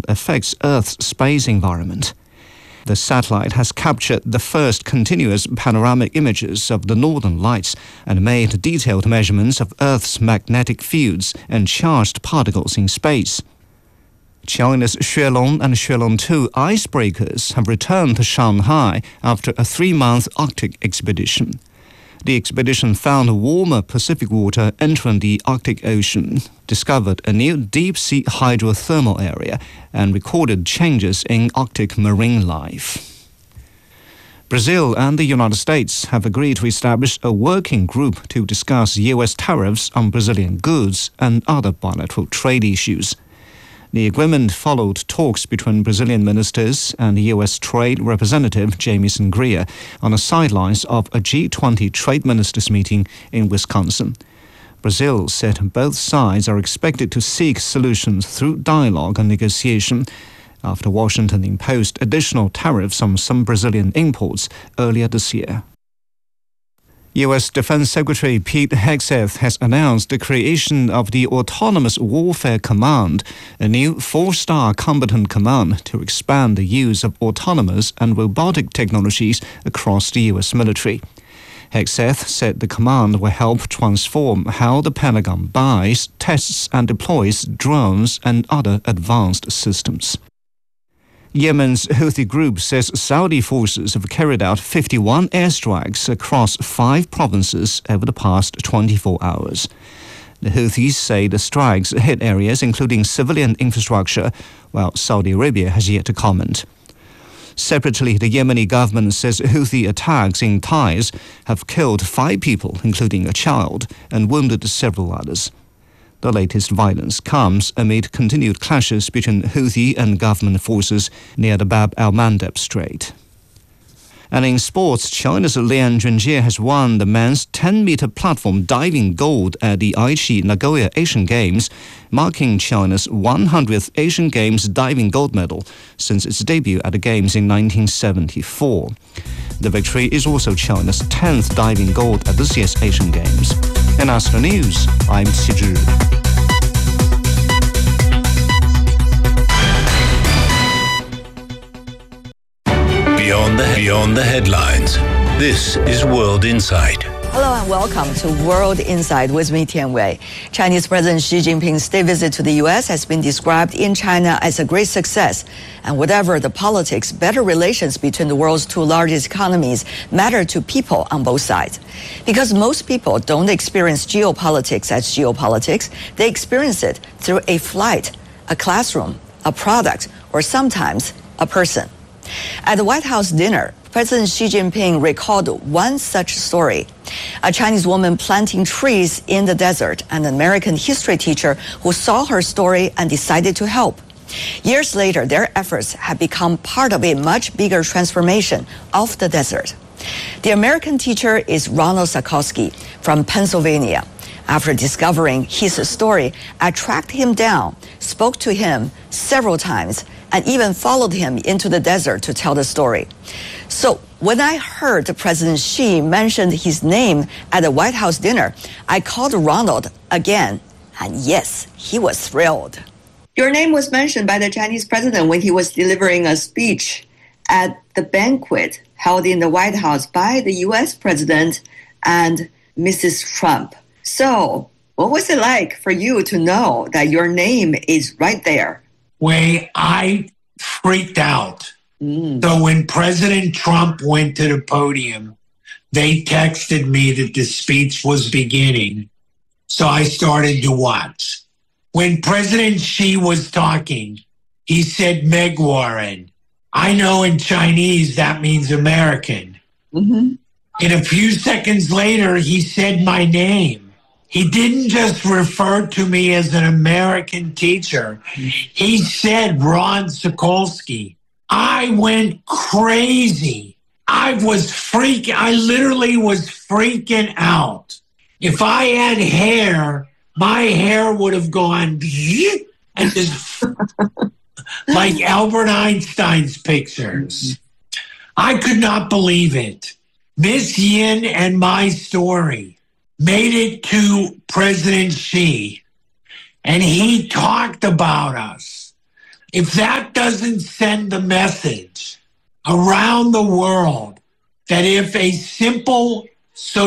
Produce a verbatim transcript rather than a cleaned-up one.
affects Earth's space environment. The satellite has captured the first continuous panoramic images of the northern lights and made detailed measurements of Earth's magnetic fields and charged particles in space. China's Xuelong and Xuelong two icebreakers have returned to Shanghai after a three-month Arctic expedition. The expedition found warmer Pacific water entering the Arctic Ocean, discovered a new deep-sea hydrothermal area, and recorded changes in Arctic marine life. Brazil and the United States have agreed to establish a working group to discuss U S tariffs on Brazilian goods and other bilateral trade issues. The agreement followed talks between Brazilian ministers and U S Trade Representative Jamieson Greer on the sidelines of a G twenty trade ministers meeting in Wisconsin. Brazil said both sides are expected to seek solutions through dialogue and negotiation after Washington imposed additional tariffs on some Brazilian imports earlier this year. U S Defense Secretary Pete Hegseth has announced the creation of the Autonomous Warfare Command, a new four-star combatant command to expand the use of autonomous and robotic technologies across the U S military. Hegseth said the command will help transform how the Pentagon buys, tests and deploys drones and other advanced systems. Yemen's Houthi group says Saudi forces have carried out fifty-one airstrikes across five provinces over the past twenty-four hours. The Houthis say the strikes hit areas including civilian infrastructure, while Saudi Arabia has yet to comment. Separately, the Yemeni government says Houthi attacks in Taiz have killed five people, including a child, and wounded several others. The latest violence comes amid continued clashes between Houthi and government forces near the Bab el-Mandeb Strait. And in sports, China's Lian Junjie has won the men's ten-meter platform diving gold at the Aichi Nagoya Asian Games, marking China's one hundredth Asian Games diving gold medal since its debut at the Games in nineteen seventy-four. The victory is also China's tenth diving gold at this year's Asian Games. And as for news, I'm Qi Zhi. Beyond the, beyond the headlines, this is World Insight. Hello and welcome to World Insight with me, Tian Wei. Chinese President Xi Jinping's state visit to the U S has been described in China as a great success. And whatever the politics, better relations between the world's two largest economies matter to people on both sides. Because most people don't experience geopolitics as geopolitics, they experience it through a flight, a classroom, a product, or sometimes a person. At the White House dinner, President Xi Jinping recalled one such story. A Chinese woman planting trees in the desert, and an American history teacher who saw her story and decided to help. Years later, their efforts have become part of a much bigger transformation of the desert. The American teacher is Ronald Sakowski from Pennsylvania. After discovering his story, I tracked him down, spoke to him several times, and even followed him into the desert to tell the story. So when I heard President Xi mention his name at the White House dinner, I called Ronald again, and yes, he was thrilled. Your name was mentioned by the Chinese president when he was delivering a speech at the banquet held in the White House by the U S president and Missus Trump. So what was it like for you to know that your name is right there? Wei, I freaked out. Mm. So when President Trump went to the podium, they texted me that the speech was beginning. So I started to watch. When President Xi was talking, he said Megwarren. I know in Chinese that means American. Mm-hmm. And a few seconds later, he said my name. He didn't just refer to me as an American teacher. He said Ron Sokolsky. I went crazy. I was freaking, I literally was freaking out. If I had hair, my hair would have gone and just like Albert Einstein's pictures. I could not believe it. Miss Yin and my story made it to President Xi, and he talked about us If that doesn't send the message around the world that if a simple